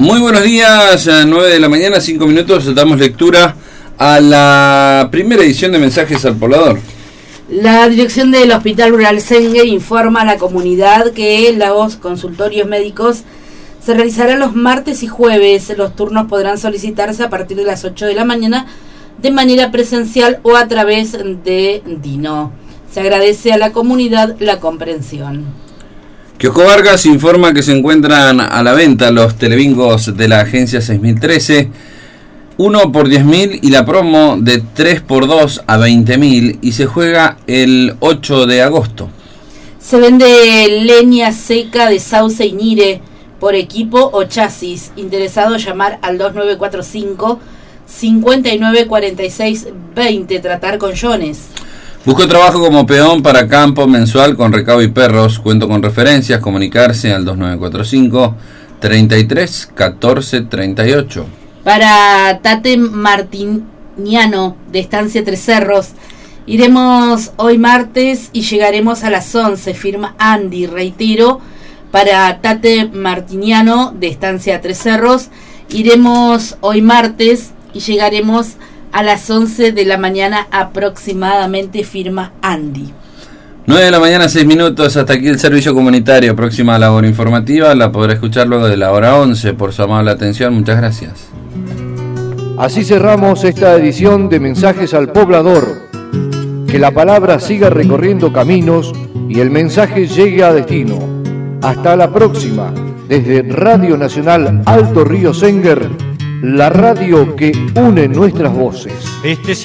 Muy buenos días, 9 de la mañana, 5 minutos, damos lectura a la primera edición de Mensajes al Poblador. La dirección del Hospital Rural Sengue informa a la comunidad que los consultorios médicos se realizarán los martes y jueves. Los turnos podrán solicitarse a partir de las 8 de la mañana de manera presencial o a través de Dino. Se agradece a la comunidad la comprensión. Kiosco Vargas informa que se encuentran a la venta los telebingos de la agencia 6013, 1 por 10.000 y la promo de 3 por 2 a 20.000 y se juega el 8 de agosto. Se vende leña seca de sauce y nire por equipo o chasis. Interesado llamar al 2945 594620, tratar con Jones. Busco trabajo como peón para campo mensual con recado y perros. Cuento con referencias. Comunicarse al 2945 33 14 38. Para Tate Martiniano de Estancia Tres Cerros. Iremos hoy martes y llegaremos a las 11. Firma Andy. Reitero, para Tate Martiniano de Estancia Tres Cerros. Iremos hoy martes y llegaremos a las 11 de la mañana aproximadamente, firma Andy. 9 de la mañana, 6 minutos, hasta aquí el servicio comunitario. Próxima labor informativa la podrá escuchar luego de la hora 11. Por su amable atención, muchas gracias. Así cerramos esta edición de Mensajes al Poblador. Que la palabra siga recorriendo caminos y el mensaje llegue a destino. Hasta la próxima, desde Radio Nacional Alto Río Senguer, la radio que une nuestras voces.